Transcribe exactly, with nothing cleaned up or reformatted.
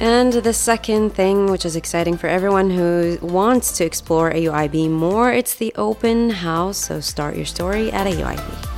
And the second thing, which is exciting for everyone who wants to explore A U I B more, it's the open house. So start your story at A U I B.